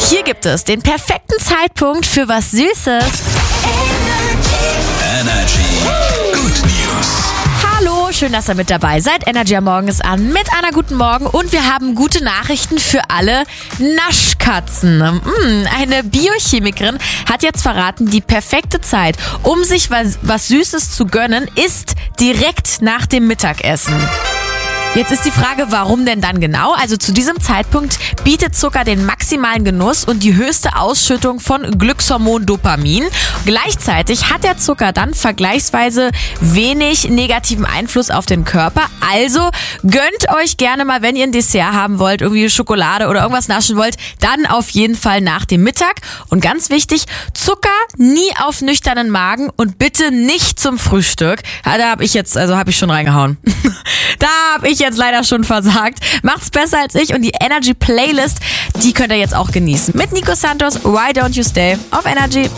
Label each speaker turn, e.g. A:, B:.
A: Hier gibt es den perfekten Zeitpunkt für was Süßes.
B: Energy. Good News.
A: Hallo, schön, dass ihr mit dabei seid. Energy am Morgen ist an mit einer guten Morgen und wir haben gute Nachrichten für alle Naschkatzen. Eine Biochemikerin hat jetzt verraten, die perfekte Zeit, um sich was Süßes zu gönnen, ist direkt nach dem Mittagessen. Jetzt ist die Frage, warum denn dann genau? Also zu diesem Zeitpunkt bietet Zucker den maximalen Genuss und die höchste Ausschüttung von Glückshormon Dopamin. Gleichzeitig hat der Zucker dann vergleichsweise wenig negativen Einfluss auf den Körper. Also gönnt euch gerne mal, wenn ihr ein Dessert haben wollt, irgendwie Schokolade oder irgendwas naschen wollt, dann auf jeden Fall nach dem Mittag. Und ganz wichtig, Zucker nie auf nüchternen Magen und bitte nicht zum Frühstück. Ja, da habe ich schon reingehauen. Da habe ich jetzt leider schon versagt. Macht's besser als ich und die Energy Playlist, die könnt ihr jetzt auch genießen. Mit Nico Santos, Why Don't You Stay auf Energy.